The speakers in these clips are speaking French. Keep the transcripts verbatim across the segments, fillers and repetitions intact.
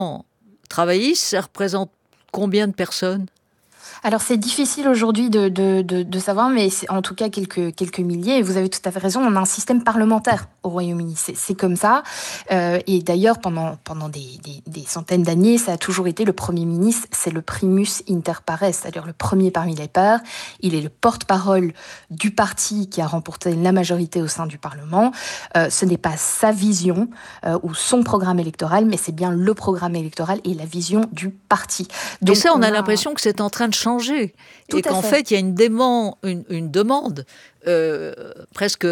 travailliste, ça représente combien de personnes? Alors c'est difficile aujourd'hui de, de, de, de savoir, mais c'est en tout cas quelques, quelques milliers. Et vous avez tout à fait raison, on a un système parlementaire au Royaume-Uni. C'est, c'est comme ça. Euh, et d'ailleurs, pendant, pendant des, des, des centaines d'années, ça a toujours été le Premier ministre, c'est le primus inter pares, c'est-à-dire le premier parmi les pairs. Il est le porte-parole du parti qui a remporté la majorité au sein du Parlement. Euh, ce n'est pas sa vision euh, ou son programme électoral, mais c'est bien le programme électoral et la vision du parti. Donc, et ça, on, on a, a l'impression que c'est en train de changer. Tout et qu'en fait. fait, il y a une, dément, une, une demande euh, presque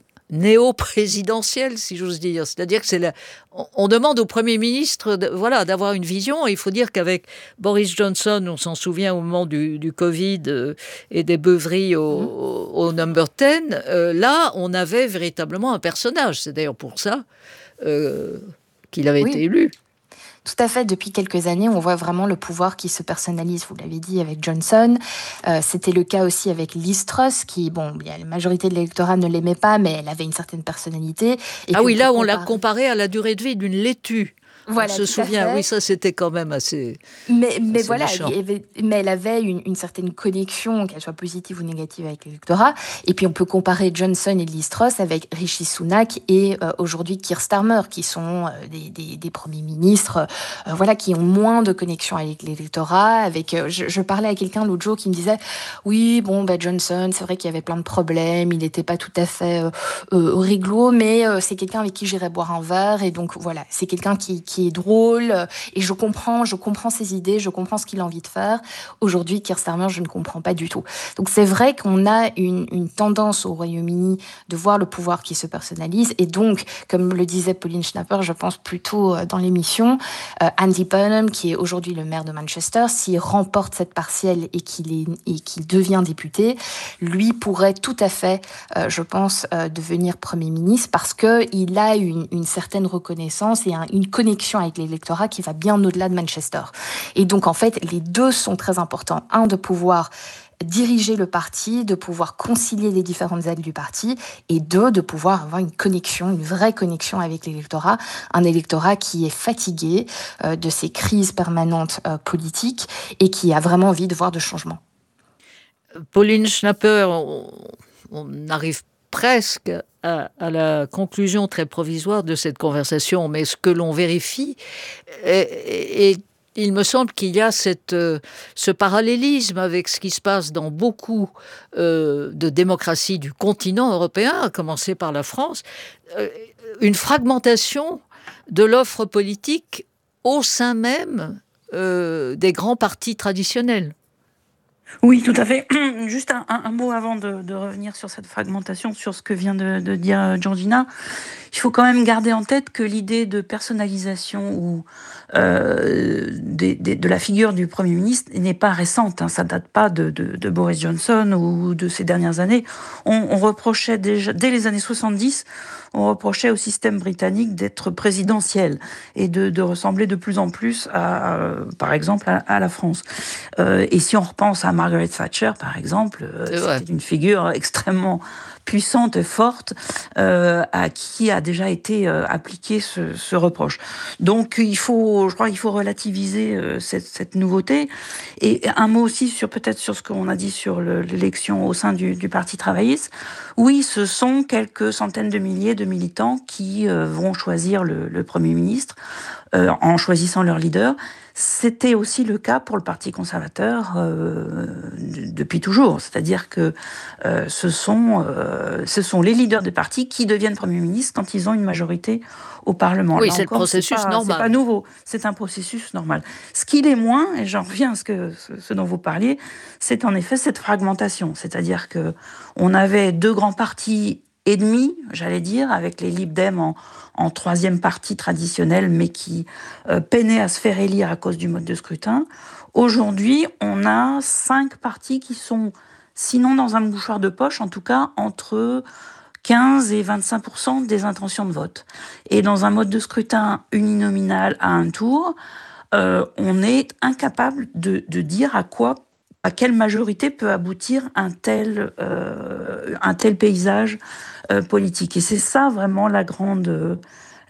néo-présidentielle, si j'ose dire. C'est-à-dire que c'est la, on, on demande au Premier ministre de, voilà, d'avoir une vision. Et il faut dire qu'avec Boris Johnson, on s'en souvient au moment du, du Covid euh, et des beuveries au, mmh. au, au number dix, euh, là, on avait véritablement un personnage. C'est d'ailleurs pour ça euh, qu'il avait oui. été élu. Tout à fait, depuis quelques années, on voit vraiment le pouvoir qui se personnalise, vous l'avez dit, avec Johnson. Euh, c'était le cas aussi avec Liz Truss, qui, bon, la majorité de l'électorat ne l'aimait pas, mais elle avait une certaine personnalité. Et ah oui, là, on comparer... l'a comparé à la durée de vie d'une laitue. Voilà, on se souvient, oui, ça c'était quand même assez. Mais, mais assez voilà, méchant. Avait, mais elle avait une, une certaine connexion, qu'elle soit positive ou négative, avec l'électorat. Et puis on peut comparer Johnson et Liz Truss avec Rishi Sunak et euh, aujourd'hui Keir Starmer, qui sont euh, des, des, des premiers ministres, euh, voilà, qui ont moins de connexion avec l'électorat. Avec, euh, je, je parlais à quelqu'un l'autre jour qui me disait, oui, bon, bah Johnson, c'est vrai qu'il y avait plein de problèmes, il n'était pas tout à fait euh, euh, réglo, mais euh, c'est quelqu'un avec qui j'irais boire un verre. Et donc voilà, c'est quelqu'un qui qui est drôle, et je comprends, je comprends ses idées, je comprends ce qu'il a envie de faire. Aujourd'hui, Keir Starmer, je ne comprends pas du tout. Donc c'est vrai qu'on a une, une tendance au Royaume-Uni de voir le pouvoir qui se personnalise, et donc, comme le disait Pauline Schnapper, je pense plutôt dans l'émission, euh, Andy Burnham, qui est aujourd'hui le maire de Manchester, s'il remporte cette partielle et qu'il, est, et qu'il devient député, lui pourrait tout à fait, euh, je pense, euh, devenir Premier ministre, parce qu'il a une, une certaine reconnaissance et un, une connexion avec l'électorat qui va bien au-delà de Manchester. Et donc, en fait, les deux sont très importants. Un, de pouvoir diriger le parti, de pouvoir concilier les différentes ailes du parti, et deux, de pouvoir avoir une connexion, une vraie connexion avec l'électorat, un électorat qui est fatigué euh, de ces crises permanentes euh, politiques et qui a vraiment envie de voir de changements. Pauline Schnapper, on, on arrive presque à, à la conclusion très provisoire de cette conversation, mais ce que l'on vérifie, et, et il me semble qu'il y a cette, euh, ce parallélisme avec ce qui se passe dans beaucoup euh, de démocraties du continent européen, à commencer par la France, euh, une fragmentation de l'offre politique au sein même euh, des grands partis traditionnels. Oui, tout à fait. Juste un, un, un mot avant de, de revenir sur cette fragmentation, sur ce que vient de, de dire Georgina. Il faut quand même garder en tête que l'idée de personnalisation ou euh, de, de, de la figure du Premier ministre n'est pas récente. Hein. Ça ne date pas de, de, de Boris Johnson ou de ces dernières années. On, on reprochait déjà, dès les années soixante-dix, on reprochait au système britannique d'être présidentiel et de, de ressembler de plus en plus, à, à par exemple, à, à la France. Euh, et si on repense à Margaret Thatcher, par exemple, euh, c'était une figure extrêmement puissante et forte euh, à qui a déjà été euh, appliqué ce, ce reproche. Donc il faut, je crois qu'il faut relativiser euh, cette, cette nouveauté. Et un mot aussi sur peut-être sur ce qu'on a dit sur le, l'élection au sein du, du Parti travailliste. Oui, ce sont quelques centaines de milliers de militants qui euh, vont choisir le, le Premier ministre euh, en choisissant leur leader. C'était aussi le cas pour le Parti conservateur euh, depuis toujours. C'est-à-dire que euh, ce, sont, euh, ce sont les leaders des partis qui deviennent Premier ministre quand ils ont une majorité au Parlement. Oui, Là c'est encore, le processus c'est pas, normal. C'est pas nouveau, c'est un processus normal. Ce qu'il est moins, et j'en reviens à ce, que, ce, ce dont vous parliez, c'est en effet cette fragmentation. C'est-à-dire qu'on avait deux grands partis ennemis, j'allais dire, avec les Lib Dem en, en troisième parti traditionnel, mais qui euh, peinaient à se faire élire à cause du mode de scrutin. Aujourd'hui, on a cinq partis qui sont, sinon dans un mouchoir de poche, en tout cas entre quinze et vingt-cinq pour cent des intentions de vote. Et dans un mode de scrutin uninominal à un tour, euh, on est incapable de, de dire à quoi, à quelle majorité peut aboutir un tel, euh, un tel paysage euh, politique. Et c'est ça vraiment la grande,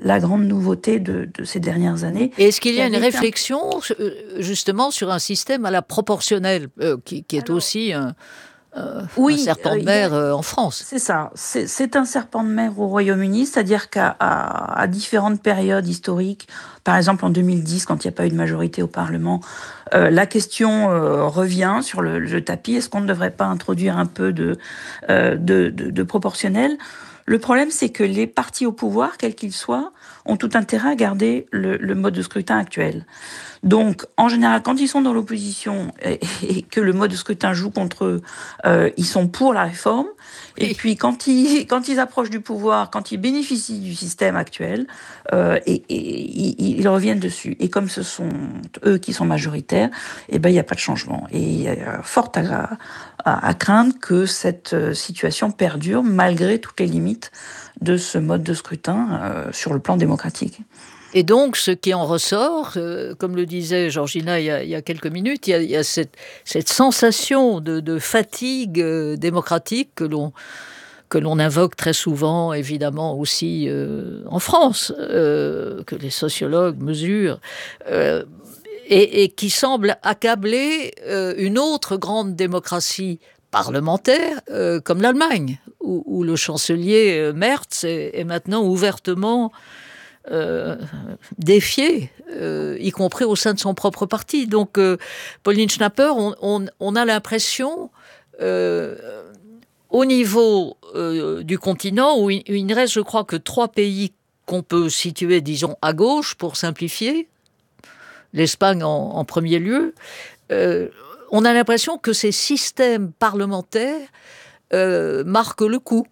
la grande nouveauté de, de ces dernières années. Et est-ce qu'il y a une réflexion un... justement sur un système à la proportionnelle, euh, qui, qui est Alors, aussi un, euh, oui, un serpent de mer euh, en France? C'est ça, c'est, c'est un serpent de mer au Royaume-Uni, c'est-à-dire qu'à à, à différentes périodes historiques, par exemple en deux mille dix, quand il n'y a pas eu de majorité au Parlement, euh, la question euh, revient sur le, le tapis. Est-ce qu'on ne devrait pas introduire un peu de, euh, de, de, de proportionnel ? Le problème, c'est que les partis au pouvoir, quels qu'ils soient, ont tout intérêt à garder le, le mode de scrutin actuel. Donc, en général, quand ils sont dans l'opposition et, et que le mode de scrutin joue contre eux, euh, ils sont pour la réforme. Et oui. puis, quand ils, quand ils approchent du pouvoir, quand ils bénéficient du système actuel, euh, et, et, et, ils reviennent dessus. Et comme ce sont eux qui sont majoritaires, eh ben, il n'y a pas de changement. Et il y a fort à, à, à craindre que cette situation perdure malgré toutes les limites de ce mode de scrutin euh, sur le plan démocratique. Et donc, ce qui en ressort, euh, comme le disait Georgina il y a, il y a quelques minutes, il y a, il y a cette, cette sensation de, de fatigue euh, démocratique que l'on, que l'on invoque très souvent, évidemment, aussi euh, en France, euh, que les sociologues mesurent, euh, et, et qui semble accabler euh, une autre grande démocratie parlementaire, euh, comme l'Allemagne, où, où le chancelier euh, Merz est, est maintenant ouvertement Euh, défié, euh, y compris au sein de son propre parti. Donc, euh, Pauline Schnapper, on, on, on a l'impression, euh, au niveau euh, du continent, où il, il ne reste, je crois, que trois pays qu'on peut situer, disons, à gauche, pour simplifier, l'Espagne en, en premier lieu, euh, on a l'impression que ces systèmes parlementaires euh, marquent le coup.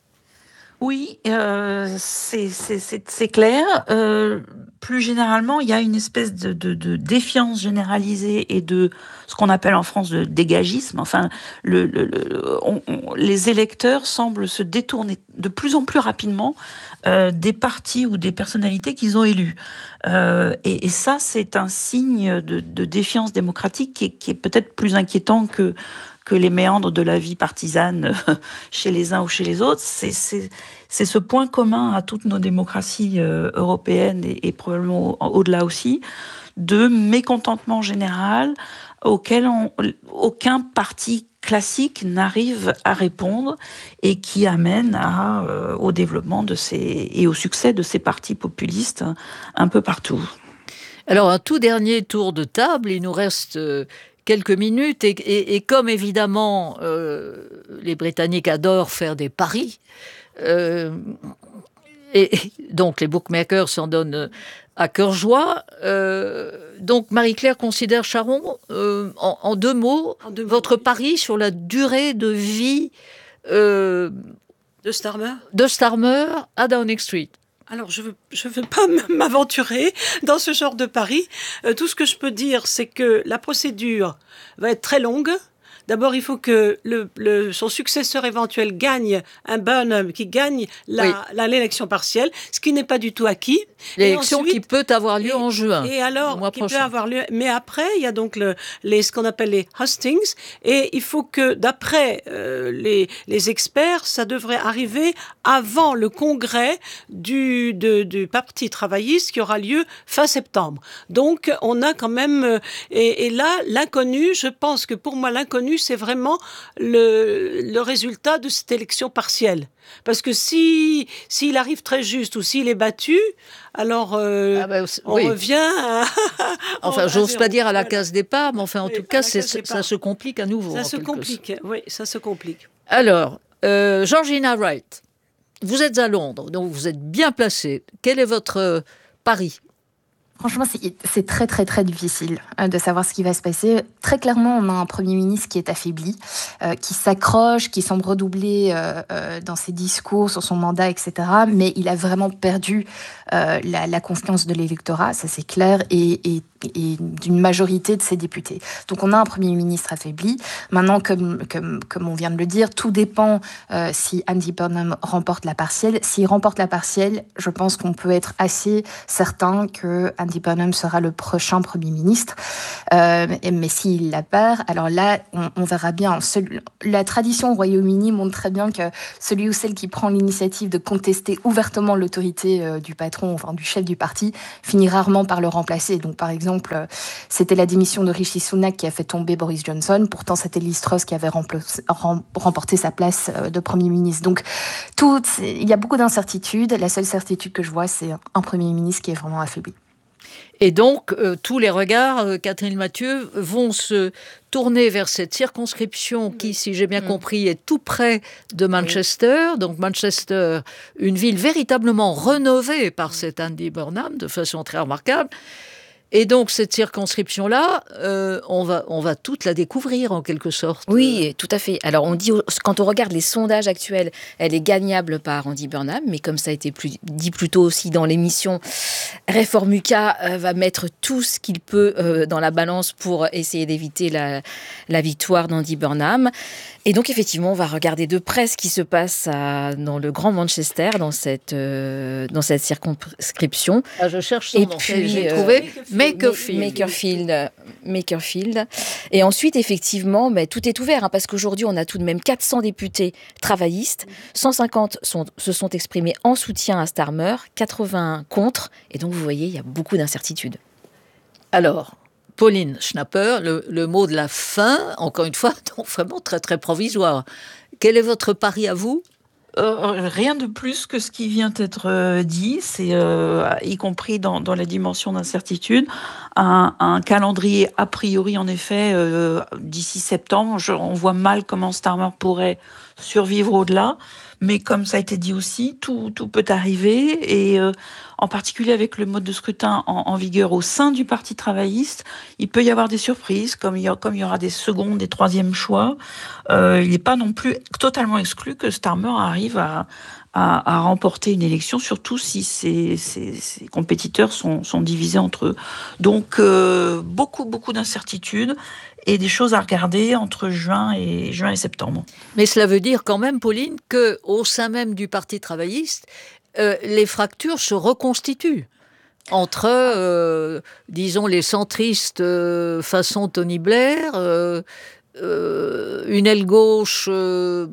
Oui, euh, c'est, c'est, c'est, c'est clair. Euh, plus généralement, il y a une espèce de, de, de défiance généralisée et de ce qu'on appelle en France de dégagisme. Enfin, le, le, le, on, on, les électeurs semblent se détourner de plus en plus rapidement euh, des partis ou des personnalités qu'ils ont élus. Euh, et, et ça, c'est un signe de, de défiance démocratique qui est, qui est peut-être plus inquiétant que que les méandres de la vie partisane chez les uns ou chez les autres. C'est, c'est, c'est ce point commun à toutes nos démocraties euh, européennes et, et probablement au, au-delà aussi, de mécontentement général auquel on, aucun parti classique n'arrive à répondre et qui amène à, euh, au développement de ces, et au succès de ces partis populistes un peu partout. Alors, un tout dernier tour de table, il nous reste Euh... quelques minutes, et, et, et comme évidemment euh, les Britanniques adorent faire des paris, euh, et, et donc les bookmakers s'en donnent à cœur joie, euh, donc Marie-Claire considère, Charon, euh, en, en deux mots, en deux votre mots, pari oui. sur la durée de vie euh, de Starmer, de Starmer à Downing Street. Alors, je ne veux, je veux pas m'aventurer dans ce genre de pari. Euh, tout ce que je peux dire, c'est que la procédure va être très longue. D'abord, il faut que le, le, son successeur éventuel gagne, un Burnham qui gagne la, oui. la, l'élection partielle, ce qui n'est pas du tout acquis. L'élection ensuite, qui peut avoir lieu et, en juin. Et alors, qui prochain. peut avoir lieu. Mais après, il y a donc le, les, ce qu'on appelle les hustings. Et il faut que, d'après euh, les, les experts, ça devrait arriver avant le congrès du, de, du Parti travailliste qui aura lieu fin septembre. Donc, on a quand même... Et, et là, l'inconnu, je pense que pour moi, l'inconnu, c'est vraiment le, le résultat de cette élection partielle. Parce que si, s'il arrive très juste ou s'il est battu, alors euh, ah ben, on oui. revient à... enfin, j'ose pas dire à la voilà. case départ, mais enfin, en oui, tout cas, c'est, ça se complique à nouveau. Ça se complique, sorte. oui, ça se complique. Alors, euh, Georgina Wright, vous êtes à Londres, donc vous êtes bien placée. Quel est votre euh, pari ? Franchement, c'est, c'est très, très, très difficile euh, de savoir ce qui va se passer. Très clairement, on a un Premier ministre qui est affaibli, euh, qui s'accroche, qui semble redoubler euh, euh, dans ses discours sur son mandat, et cetera. Mais il a vraiment perdu euh, la, la confiance de l'électorat, ça c'est clair. Et, et et d'une majorité de ses députés. Donc on a un Premier ministre affaibli. Maintenant, comme, comme, comme on vient de le dire, tout dépend euh, si Andy Burnham remporte la partielle. S'il remporte la partielle, je pense qu'on peut être assez certain que Andy Burnham sera le prochain Premier ministre. Euh, mais s'il la perd, alors là, on, on verra bien. Celui, la tradition au Royaume-Uni montre très bien que celui ou celle qui prend l'initiative de contester ouvertement l'autorité euh, du patron, enfin du chef du parti, finit rarement par le remplacer. Donc par exemple, euh, c'était la démission de Rishi Sunak qui a fait tomber Boris Johnson. Pourtant, c'était Liz Truss qui avait rempl- rem- remporté sa place euh, de Premier ministre. Donc tout, il y a beaucoup d'incertitudes. La seule certitude que je vois, c'est un Premier ministre qui est vraiment affaibli. Et donc, euh, tous les regards, euh, Catherine Mathieu, vont se tourner vers cette circonscription qui, si j'ai bien mmh. compris, est tout près de Manchester. Oui. Donc Manchester, une ville véritablement rénovée par mmh. cet Andy Burnham de façon très remarquable. Et donc, cette circonscription-là, euh, on va, on va toute la découvrir, en quelque sorte. Oui, tout à fait. Alors, on dit, quand on regarde les sondages actuels, elle est gagnable par Andy Burnham, mais comme ça a été plus, dit plus tôt aussi dans l'émission, Réforme U K euh, va mettre tout ce qu'il peut euh, dans la balance pour essayer d'éviter la, la victoire d'Andy Burnham. Et donc, effectivement, on va regarder de près ce qui se passe à, dans le Grand Manchester, dans cette, euh, dans cette circonscription. Ah, je cherche son nom. J'ai euh, trouvé Makerfield. Makerfield. Makerfield. Et ensuite, effectivement, mais tout est ouvert, hein, parce qu'aujourd'hui, on a tout de même quatre cents députés travaillistes. cent cinquante sont, se sont exprimés en soutien à Starmer, quatre-vingts contre. Et donc, vous voyez, il y a beaucoup d'incertitudes. Alors... Pauline Schnapper, le, le mot de la fin, encore une fois, donc vraiment très très provisoire. Quel est votre pari à vous ? Euh, rien de plus que ce qui vient d'être euh, dit, c'est euh, y compris dans, dans la dimension d'incertitude, un, un calendrier a priori en effet euh, d'ici septembre. Je, on voit mal comment Starmer pourrait survivre au-delà, mais comme ça a été dit aussi, tout, tout peut arriver et euh, en particulier avec le mode de scrutin en, en vigueur au sein du Parti travailliste, il peut y avoir des surprises, comme il y, a, comme il y aura des secondes, des troisièmes choix. Euh, il n'est pas non plus totalement exclu que Starmer arrive à, à, à remporter une élection, surtout si ses, ses, ses compétiteurs sont, sont divisés entre eux. Donc, euh, beaucoup, beaucoup d'incertitudes et des choses à regarder entre juin et, juin et septembre. Mais cela veut dire quand même, Pauline, qu'au sein même du Parti travailliste, euh, les fractures se reconstituent entre, euh, disons, les centristes euh, façon Tony Blair, euh, euh, une aile gauche euh,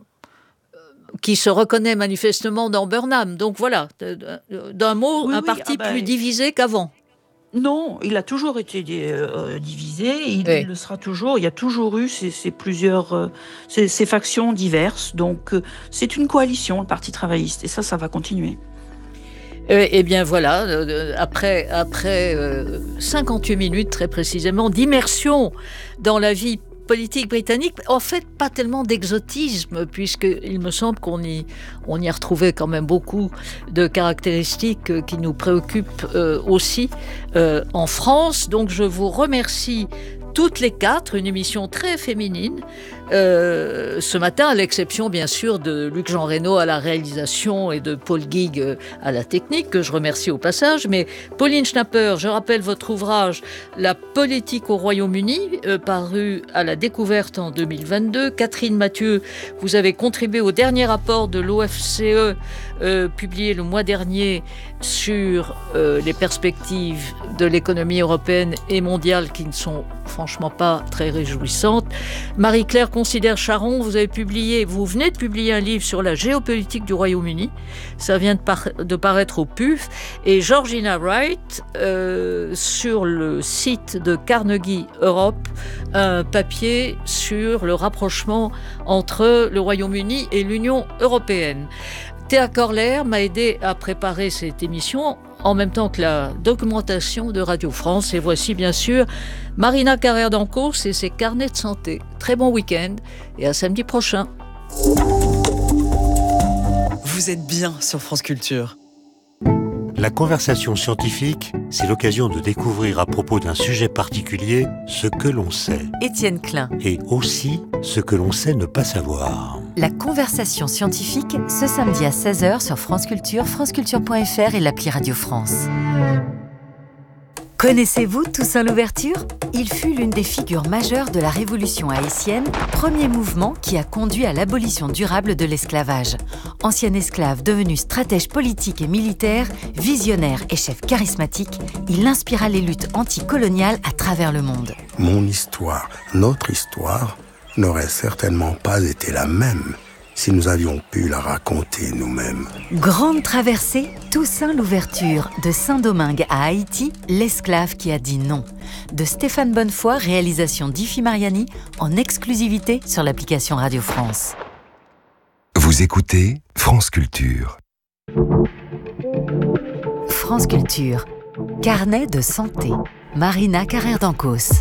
qui se reconnaît manifestement dans Burnham. Donc voilà, d'un mot, oui, un oui, parti ah ben, plus divisé qu'avant. Non, il a toujours été euh, divisé, il, oui. il le sera toujours. Il y a toujours eu ces, ces plusieurs, euh, ces, ces factions diverses. Donc, euh, c'est une coalition, le Parti travailliste, et ça, ça va continuer. Euh, eh bien voilà, euh, après, après euh, cinquante-huit minutes très précisément d'immersion dans la vie politique britannique, en fait pas tellement d'exotisme, puisqu'il me semble qu'on y, on y a retrouvé quand même beaucoup de caractéristiques qui nous préoccupent euh, aussi euh, en France. Donc je vous remercie toutes les quatre, une émission très féminine euh, ce matin, à l'exception bien sûr de Luc-Jean Reynaud à la réalisation et de Paul Guigues à la technique, que je remercie au passage. Mais Pauline Schnapper, je rappelle votre ouvrage « La politique au Royaume-Uni euh, » paru à la Découverte en deux mille vingt-deux. Catherine Mathieu, vous avez contribué au dernier rapport de l'O F C E euh, publié le mois dernier sur euh, les perspectives de l'économie européenne et mondiale qui ne sont franchement pas très réjouissantes. Marie-Claire Considère-Charon, vous avez publié, vous venez de publier un livre sur la géopolitique du Royaume-Uni. Ça vient de, par, de paraître au P U F. Et Georgina Wright, euh, sur le site de Carnegie Europe, un papier sur le rapprochement entre le Royaume-Uni et l'Union européenne. Théa Corlaire m'a aidé à préparer cette émission en même temps que la documentation de Radio France. Et voici bien sûr Marina Carrère-Dancos et ses carnets de santé. Très bon week-end et à samedi prochain. Vous êtes bien sur France Culture. La conversation scientifique, c'est l'occasion de découvrir à propos d'un sujet particulier ce que l'on sait. Étienne Klein. Et aussi ce que l'on sait ne pas savoir. La conversation scientifique, ce samedi à seize heures sur France Culture, franceculture point f r et l'appli Radio France. Connaissez-vous Toussaint Louverture ? Il fut l'une des figures majeures de la révolution haïtienne, premier mouvement qui a conduit à l'abolition durable de l'esclavage. Ancien esclave devenu stratège politique et militaire, visionnaire et chef charismatique, il inspira les luttes anticoloniales à travers le monde. Mon histoire, notre histoire, n'aurait certainement pas été la même si nous avions pu la raconter nous-mêmes. Grande traversée, Toussaint Louverture, de Saint-Domingue à Haïti, l'esclave qui a dit non. De Stéphane Bonnefoy, réalisation d'Ifi Mariani, en exclusivité sur l'application Radio France. Vous écoutez France Culture. France Culture, carnet de santé. Marina Carrère-Dancos.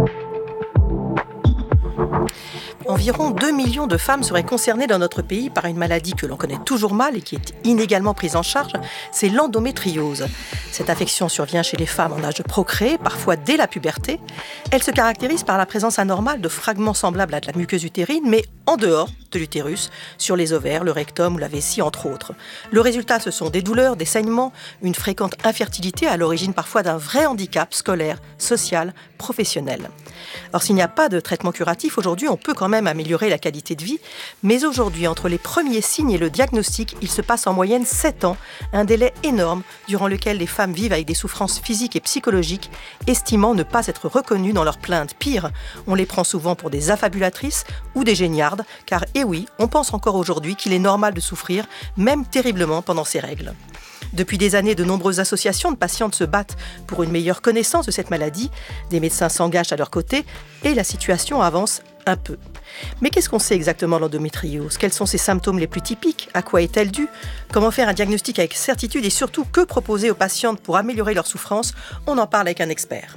Environ deux millions de femmes seraient concernées dans notre pays par une maladie que l'on connaît toujours mal et qui est inégalement prise en charge, c'est l'endométriose. Cette affection survient chez les femmes en âge de procréer, parfois dès la puberté. Elle se caractérise par la présence anormale de fragments semblables à de la muqueuse utérine, mais en dehors de l'utérus, sur les ovaires, le rectum ou la vessie, entre autres. Le résultat, ce sont des douleurs, des saignements, une fréquente infertilité à l'origine parfois d'un vrai handicap scolaire, social, professionnel. Alors s'il n'y a pas de traitement curatif, aujourd'hui on peut quand même améliorer la qualité de vie, mais aujourd'hui, entre les premiers signes et le diagnostic, il se passe en moyenne sept ans, un délai énorme durant lequel les femmes vivent avec des souffrances physiques et psychologiques, estimant ne pas être reconnues dans leurs plaintes. Pire, on les prend souvent pour des affabulatrices ou des géniardes, car, eh oui, on pense encore aujourd'hui qu'il est normal de souffrir, même terriblement pendant ces règles. Depuis des années, de nombreuses associations de patientes se battent pour une meilleure connaissance de cette maladie. Des médecins s'engagent à leur côté et la situation avance un peu. Mais qu'est-ce qu'on sait exactement de l'endométriose ? Quels sont ses symptômes les plus typiques ? À quoi est-elle due ? Comment faire un diagnostic avec certitude et surtout que proposer aux patientes pour améliorer leur souffrance ? On en parle avec un expert.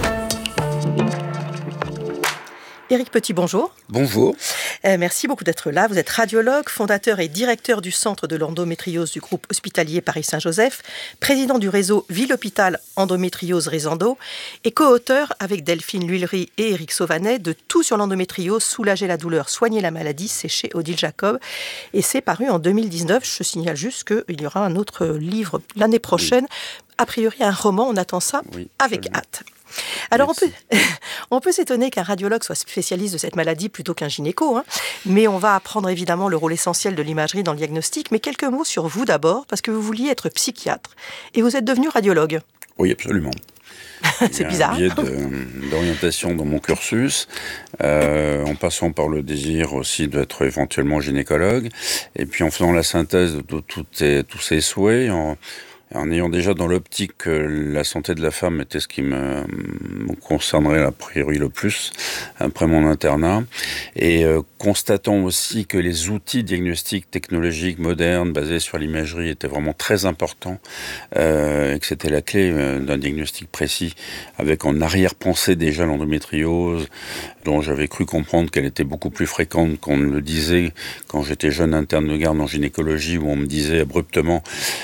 Éric Petit, bonjour. Bonjour. Euh, merci beaucoup d'être là. Vous êtes radiologue, fondateur et directeur du centre de l'endométriose du groupe hospitalier Paris-Saint-Joseph, président du réseau Ville-Hôpital Endométriose Résendo et co-auteur avec Delphine L'Huillerie et Éric Sauvanet de Tout sur l'endométriose, soulager la douleur, soigner la maladie. C'est chez Odile Jacob et c'est paru en deux mille dix-neuf. Je signale juste qu'il y aura un autre livre l'année prochaine. Oui. A priori, un roman, on attend ça oui, avec hâte. Alors on peut, on peut s'étonner qu'un radiologue soit spécialiste de cette maladie plutôt qu'un gynéco, hein, mais on va apprendre évidemment le rôle essentiel de l'imagerie dans le diagnostic. Mais quelques mots sur vous d'abord, parce que vous vouliez être psychiatre et vous êtes devenu radiologue. Oui, absolument. C'est bizarre. Il y a un biais de, d'orientation dans mon cursus, euh, en passant par le désir aussi d'être éventuellement gynécologue, et puis en faisant la synthèse de tous ces souhaits, en En ayant déjà dans l'optique que la santé de la femme était ce qui me, me concernerait a priori le plus après mon internat, et euh, constatant aussi que les outils diagnostiques technologiques modernes basés sur l'imagerie étaient vraiment très importants, euh, et que c'était la clé euh, d'un diagnostic précis, avec en arrière-pensée déjà l'endométriose, dont j'avais cru comprendre qu'elle était beaucoup plus fréquente qu'on ne le disait quand j'étais jeune interne de garde en gynécologie, où on me disait abruptement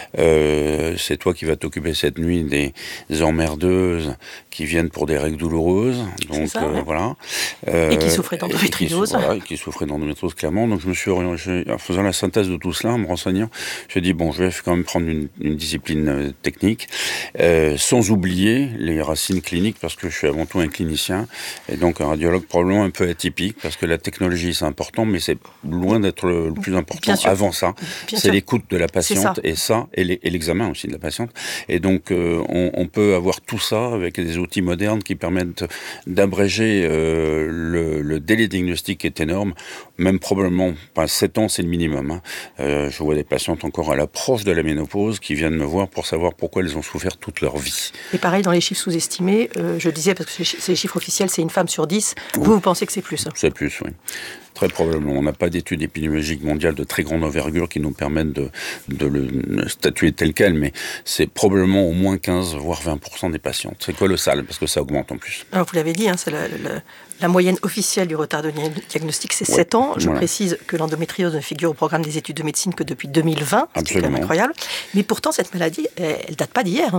euh, c'est toi qui vas t'occuper cette nuit des emmerdeuses qui viennent pour des règles douloureuses. Donc ça, euh, ouais. voilà. Euh, et qui souffraient d'endométriose. Et qui, voilà, et qui souffraient d'endométriose clairement. Donc je me suis orienté, en faisant la synthèse de tout cela, en me renseignant, je me suis dit bon, je vais quand même prendre une, une discipline euh, technique, euh, sans oublier les racines cliniques, parce que je suis avant tout un clinicien et donc un radiologue probablement un peu atypique, parce que la technologie c'est important, mais c'est loin d'être le, le plus important. Avant ça, Bien c'est sûr. l'écoute de la patiente ça. et ça et, les, et l'examen aussi de la patiente. Et donc euh, on, on peut avoir tout ça avec des outils modernes qui permettent d'abréger euh, le, le délai diagnostique qui est énorme, même probablement, enfin, sept ans c'est le minimum. Hein. Euh, je vois des patientes encore à l'approche de la ménopause qui viennent me voir pour savoir pourquoi elles ont souffert toute leur vie. Et pareil, dans les chiffres sous-estimés, euh, je disais, parce que c'est les chiffres officiels, c'est une femme sur dix, oui. vous, vous pensez que c'est plus hein. C'est plus, oui. Très probablement. On n'a pas d'études épidémiologiques mondiales de très grande envergure qui nous permettent de, de le statuer tel quel, mais c'est probablement au moins quinze, voire vingt pour cent des patientes. C'est colossal, parce que ça augmente en plus. Alors, vous l'avez dit, hein, c'est la, la, la moyenne officielle du retard de diagnostic, c'est ouais, sept ans. Je voilà. précise que l'endométriose ne figure au programme des études de médecine que depuis deux mille vingt, ce qui est quand même incroyable. Mais pourtant, cette maladie, elle ne date pas d'hier. Hein.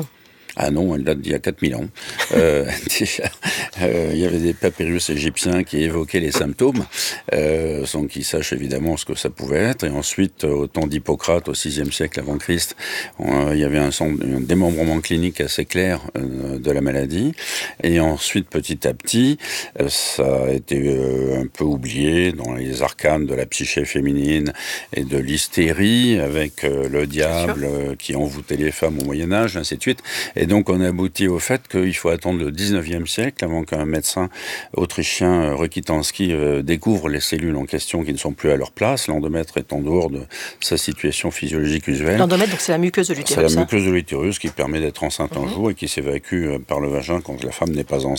Ah non, elle date d'il y a quatre mille ans. Euh, déjà, euh, il y avait des papyrus égyptiens qui évoquaient les symptômes, euh, sans qu'ils sachent évidemment ce que ça pouvait être. Et ensuite, au temps d'Hippocrate, au sixième siècle avant Christ, on, il y avait un, un démembrement clinique assez clair euh, de la maladie. Et ensuite, petit à petit, euh, ça a été euh, un peu oublié dans les arcanes de la psyché féminine et de l'hystérie, avec euh, le diable euh, qui envoûtait les femmes au Moyen-Âge, ainsi de suite. Et donc, on aboutit au fait qu'il faut attendre le dix-neuvième siècle avant qu'un médecin autrichien, Rokitansky, euh, découvre les cellules en question qui ne sont plus à leur place, l'endomètre est en dehors de sa situation physiologique usuelle. L'endomètre, donc c'est la muqueuse de l'utérus. C'est la muqueuse de l'utérus qui permet d'être enceinte mmh. un jour et qui s'évacue par le vagin quand la femme n'est pas enceinte.